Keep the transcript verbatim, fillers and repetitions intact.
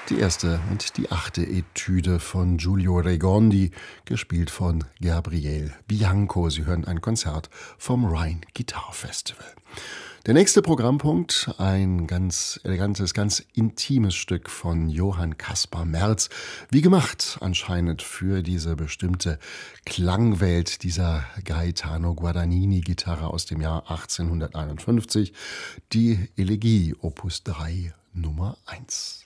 Die erste und die achte Etüde von Giulio Regondi, gespielt von Gabriele Bianco. Sie hören ein Konzert vom Rhine Guitar Festival. Der nächste Programmpunkt, ein ganz elegantes, ganz intimes Stück von Johann Caspar Merz. Wie gemacht anscheinend für diese bestimmte Klangwelt dieser Gaetano Guadagnini-Gitarre aus dem Jahr achtzehnhunderteinundfünfzig. Die Elegie Opus drei Nummer eins.